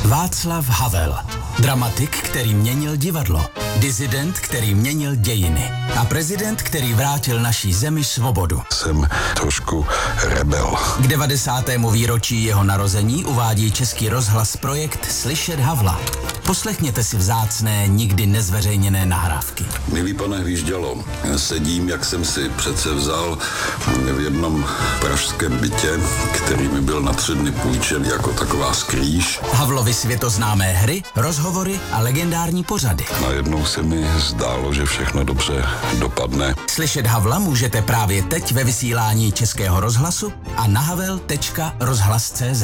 Václav Havel. Dramatik, který měnil divadlo. Disident, který měnil dějiny. A prezident, který vrátil naší zemi svobodu. Jsem trošku rebel. K 90. výročí jeho narození uvádí Český rozhlas projekt Slyšet Havla. Poslechněte si vzácné, nikdy nezveřejněné nahrávky. Milý pane Hvíždělo, sedím, jak jsem si přece vzal, v jednom pražském bytě, který mi byl na 3 dny půjčen jako taková skrýš. Havlovy světoznámé hry, rozhovory a legendární pořady. Najednou se mi zdálo, že všechno dobře dopadne. Slyšet Havla můžete právě teď ve vysílání Českého rozhlasu a na havel.rozhlas.cz.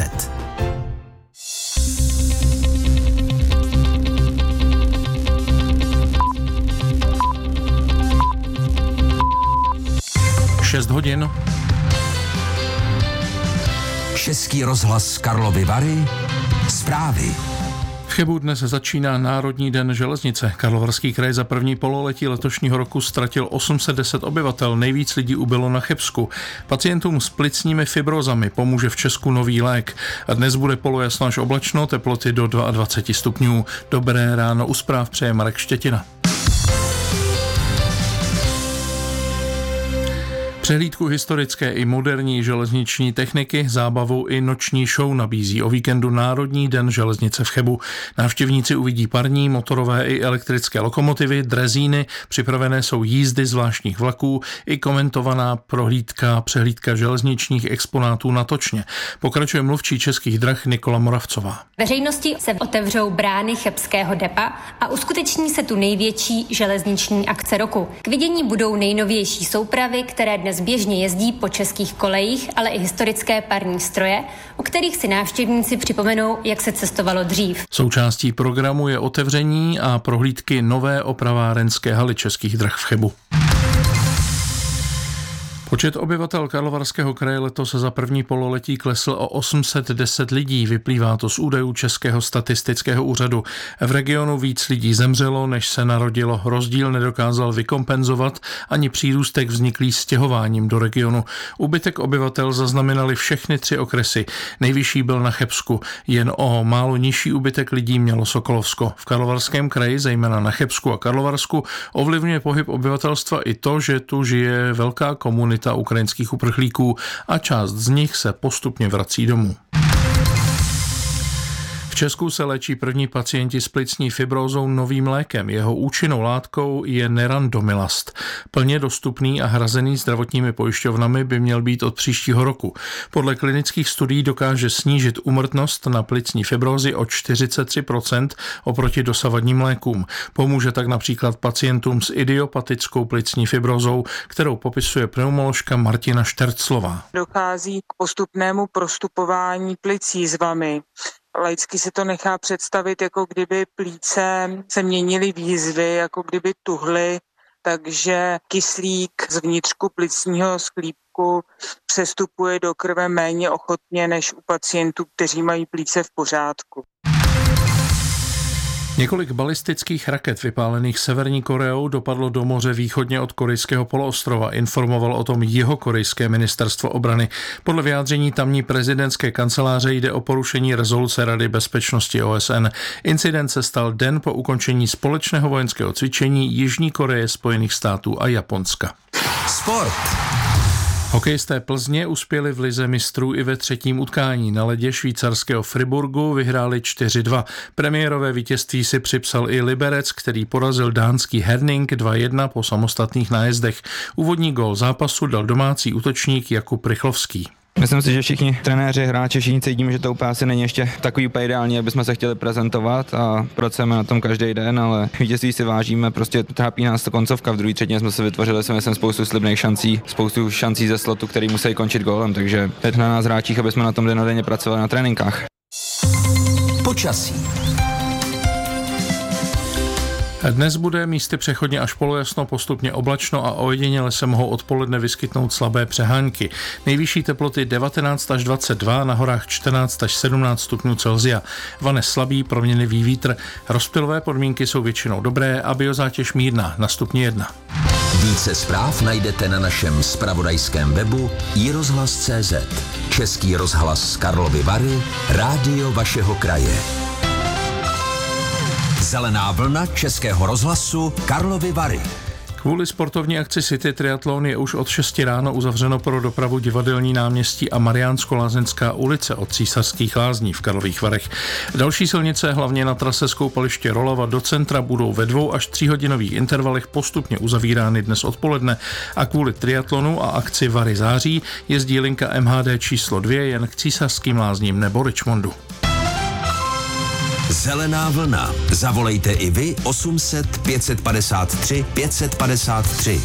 hodin. Český rozhlas Karlovy Vary. Zprávy. V Chebu dnes začíná Národní den železnice. Karlovarský kraj za první pololetí letošního roku ztratil 810 obyvatel, nejvíc lidí ubylo na Chebsku. Pacientům s plicními fibrózami pomůže v Česku nový lék. A dnes bude polojasno až oblačno, teploty do 22 stupňů. Dobré ráno, u zpráv přeje Marek Štětina. Přehlídku historické i moderní železniční techniky, zábavu i noční show nabízí o víkendu Národní den železnice v Chebu. Návštěvníci uvidí parní, motorové i elektrické lokomotivy, drezíny, připravené jsou jízdy zvláštních vlaků i komentovaná přehlídka železničních exponátů na točně. Pokračuje mluvčí Českých drah Nikola Moravcová. Veřejnosti se otevřou brány chebského depa a uskuteční se tu největší železniční akce roku. K vidění budou nejnovější soupravy, které dnes běžně jezdí po českých kolejích, ale i historické parní stroje, u kterých si návštěvníci připomenou, jak se cestovalo dřív. Součástí programu je otevření a prohlídky nové opravárenské haly Českých drah v Chebu. Počet obyvatel Karlovarského kraje letos za první pololetí klesl o 810 lidí, vyplývá to z údajů Českého statistického úřadu. V regionu víc lidí zemřelo, než se narodilo. Rozdíl nedokázal vykompenzovat ani přírůstek vzniklý stěhováním do regionu. Úbytek obyvatel zaznamenali všechny 3 okresy. Nejvyšší byl na Chebsku, jen o málo nižší úbytek lidí mělo Sokolovsko. V Karlovarském kraji, zejména na Chebsku a Karlovarsku, ovlivňuje pohyb obyvatelstva i to, že tu žije velká komunita ukrajinských uprchlíků a část z nich se postupně vrací domů. V Česku se léčí první pacienti s plicní fibrózou novým lékem. Jeho účinnou látkou je nerandomilast. Plně dostupný a hrazený zdravotními pojišťovnami by měl být od příštího roku. Podle klinických studií dokáže snížit úmrtnost na plicní fibrózy o 43% oproti dosavadním lékům. Pomůže tak například pacientům s idiopatickou plicní fibrózou, kterou popisuje pneumoložka Martina Šterclová. Dochází k postupnému prostupování plicí zvami. Laicky se to nechá představit, jako kdyby plíce se měnily v jizvy, jako kdyby tuhly, takže kyslík z vnitřku plicního sklípku přestupuje do krve méně ochotně než u pacientů, kteří mají plíce v pořádku. Několik balistických raket vypálených Severní Koreou dopadlo do moře východně od korejského poloostrova, informoval o tom jihokorejské ministerstvo obrany. Podle vyjádření tamní prezidentské kanceláře jde o porušení rezoluce Rady bezpečnosti OSN. Incident se stal den po ukončení společného vojenského cvičení Jižní Koreje, Spojených států a Japonska. Sport. Hokejisté Plzně uspěli v lize mistrů i ve 3. utkání. Na ledě švýcarského Friburgu vyhráli 4-2. Premiérové vítězství si připsal i Liberec, který porazil dánský Herning 2-1 po samostatných nájezdech. Úvodní gól zápasu dal domácí útočník Jakub Rychlovský. Myslím si, že všichni trenéři, hráči, všichni cítíme, že to úplně asi není ještě takový úplně ideální, jak bychom se chtěli prezentovat a pracujeme na tom každý den, ale vítězství si vážíme, prostě trápí nás to koncovka. V druhé třetině jsme se vytvořili spoustu slibných šancí, spoustu šancí ze slotu, který musí končit gólem, takže teď na nás hráčích, aby jsme na tom dennodenně pracovali na tréninkách. Počasí. Dnes bude místy přechodně až polojasno, postupně oblačno a ojediněle se mohou odpoledne vyskytnout slabé přehánky. Nejvyšší teploty 19 až 22, na horách 14 až 17 stupňů Celsia. Vane slabý proměnlivý vítr. Rozptylové podmínky jsou většinou dobré a biozátěž mírná na stupni 1. Více zpráv najdete na našem zpravodajském webu iRozhlas.cz. Český rozhlas Karlovy Vary, rádio vašeho kraje. Zelená vlna Českého rozhlasu Karlovy Vary. Kvůli sportovní akci City Triathlon je už od 6 ráno uzavřeno pro dopravu Divadelní náměstí a Mariánsko-Lázeňská ulice od Císařských lázní v Karlových Varech. Další silnice, hlavně na trase z koupaliště Rolava do centra, budou ve 2 až 3 hodinových intervalech postupně uzavírány dnes odpoledne a kvůli triatlonu a akci Vary září jezdí linka MHD číslo 2 jen k Císařským lázním nebo Richmondu. Zelená vlna. Zavolejte i vy 800 553 553.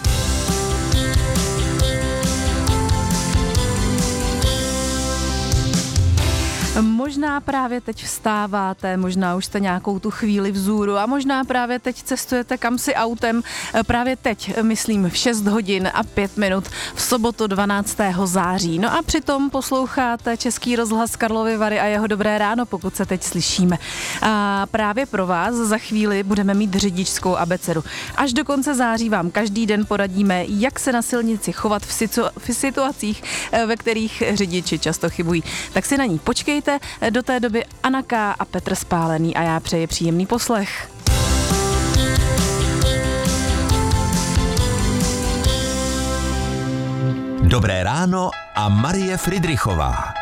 Možná právě teď vstáváte, možná už jste nějakou tu chvíli vzůru a možná právě teď cestujete kamsi autem. Právě teď, myslím, v 6 hodin a 5 minut v sobotu 12. září. No a přitom posloucháte Český rozhlas Karlovy Vary a jeho dobré ráno, pokud se teď slyšíme. A právě pro vás za chvíli budeme mít řidičskou abecedu. Až do konce září vám každý den poradíme, jak se na silnici chovat v situacích, ve kterých řidiči často chybují. Tak si na ní počkejte. Do té doby Anna K. a Petr Spálený a já přeji příjemný poslech. Dobré ráno a Marie Fridrichová.